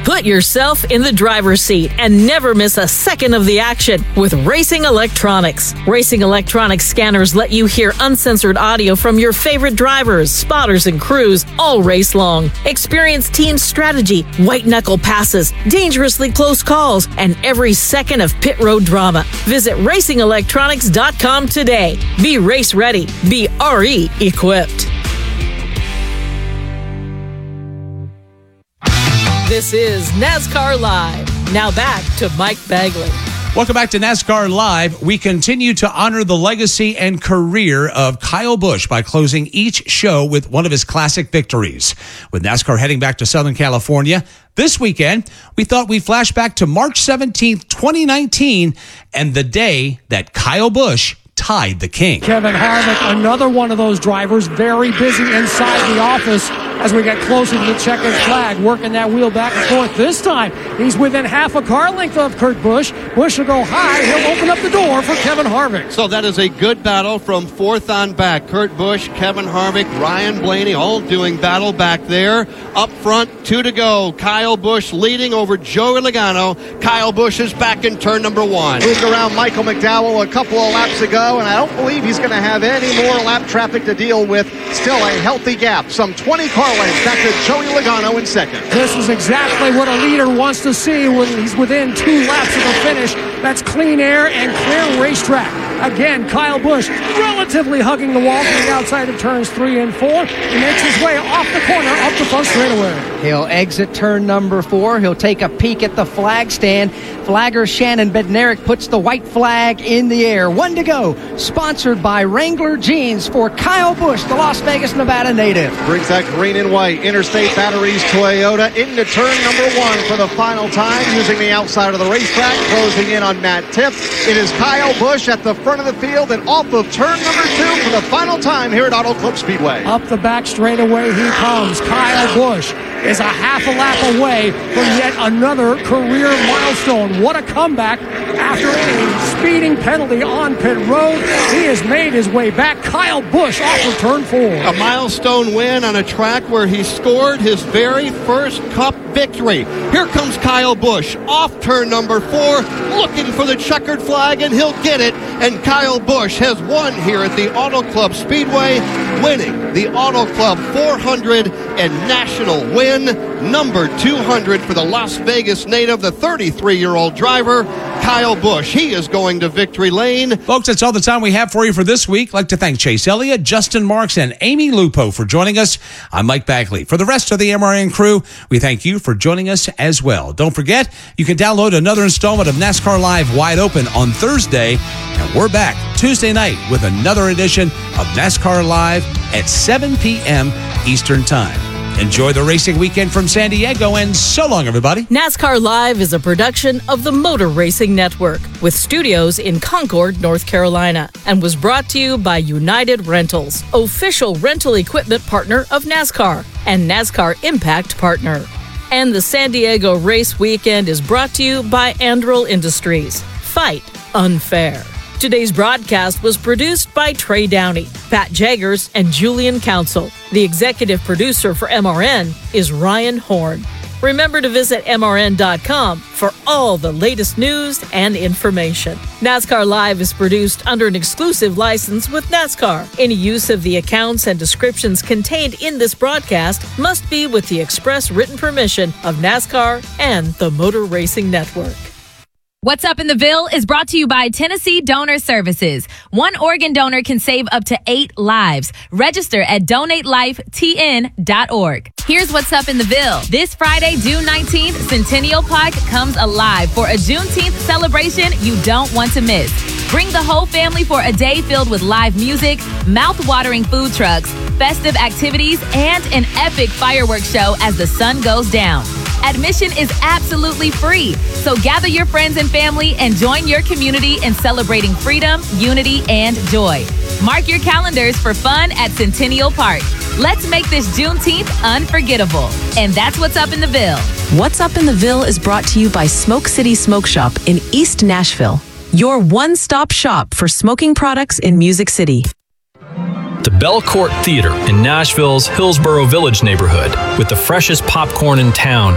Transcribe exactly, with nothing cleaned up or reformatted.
Put yourself in the driver's seat and never miss a second of the action with Racing Electronics. Racing Electronics scanners let you hear uncensored audio from your favorite drivers, spotters, and crews all race long. Experience team strategy, white-knuckle passes, dangerously close calls, and every second of pit road drama. Visit racing electronics dot com today. Be race ready. Be R E equipped. This is NASCAR Live. Now back to Mike Bagley. Welcome back to NASCAR Live. We continue to honor the legacy and career of Kyle Busch by closing each show with one of his classic victories. With NASCAR heading back to Southern California this weekend, we thought we'd flash back to March seventeenth, twenty nineteen, and the day that Kyle Busch tied the king. Kevin Harvick, another one of those drivers, very busy inside the office as we get closer to the checkered flag, working that wheel back and forth. This time, he's within half a car length of Kurt Busch. Busch will go high. He'll open up the door for Kevin Harvick. So that is a good battle from fourth on back. Kurt Busch, Kevin Harvick, Ryan Blaney all doing battle back there. Up front, two to go. Kyle Busch leading over Joey Logano. Kyle Busch is back in turn number one. Moved around Michael McDowell a couple of laps ago, and I don't believe he's going to have any more lap traffic to deal with. Still a healthy gap. Some twenty car lengths back to Joey Logano in second. This is exactly what a leader wants to see when he's within two laps of the finish. That's clean air and clear racetrack. Again, Kyle Busch relatively hugging the wall from the outside of turns three and four. He makes his way off the corner up the front straightaway. He'll exit turn number four. He'll take a peek at the flag stand. Flagger Shannon Bednarik puts the white flag in the air. One to go. Sponsored by Wrangler Jeans for Kyle Busch, the Las Vegas, Nevada native. Brings that green and white Interstate Batteries Toyota into turn number one for the final time, using the outside of the racetrack, closing in on Matt Tiff. It is Kyle Busch at the front of the field and off of turn number two for the final time here at Auto Club Speedway. Up the back straightaway he comes. Kyle Busch is a half a lap away from yet another career milestone. What a comeback after a speeding penalty on pit road. He has made his way back. Kyle Busch off of turn four. A milestone win on a track where he scored his very first Cup victory. Here comes Kyle Busch off turn number four, looking for the checkered flag, and he'll get it. And Kyle Busch has won here at the Auto Club Speedway, winning the Auto Club four hundred and national win, number two hundred for the Las Vegas native, the thirty-three-year-old driver, Kyle Busch. He is going to victory lane. Folks, that's all the time we have for you for this week. I'd like to thank Chase Elliott, Justin Marks, and Amy Lupo for joining us. I'm Mike Bagley. For the rest of the M R N crew, we thank you for joining us as well. Don't forget, you can download another installment of NASCAR Live Wide Open on Thursday, and we're back Tuesday night with another edition of NASCAR Live at seven p.m. Eastern Time. Enjoy the racing weekend from San Diego, and so long, everybody. NASCAR Live is a production of the Motor Racing Network with studios in Concord, North Carolina, and was brought to you by United Rentals, official rental equipment partner of NASCAR and NASCAR Impact partner. And the San Diego race weekend is brought to you by Andril Industries. Fight unfair. Today's broadcast was produced by Trey Downey, Pat Jaggers, and Julian Council. The executive producer for M R N is Ryan Horn. Remember to visit M R N dot com for all the latest news and information. NASCAR Live is produced under an exclusive license with NASCAR. Any use of the accounts and descriptions contained in this broadcast must be with the express written permission of NASCAR and the Motor Racing Network. What's Up in the Ville is brought to you by Tennessee Donor Services. One organ donor can save up to eight lives. Register at donate life t n dot org. Here's What's Up in the Ville. This Friday, June nineteenth, Centennial Park comes alive for a Juneteenth celebration you don't want to miss. Bring the whole family for a day filled with live music, mouth-watering food trucks, festive activities, and an epic fireworks show as the sun goes down. Admission is absolutely free, so gather your friends and family and join your community in celebrating freedom, unity, and joy. Mark your calendars for fun at Centennial Park. Let's make this Juneteenth unforgettable. And that's What's Up in the Ville. What's Up in the Ville is brought to you by Smoke City Smoke Shop in East Nashville, your one-stop shop for smoking products in Music City. The Belcourt Theater in Nashville's Hillsborough Village neighborhood, with the freshest popcorn in town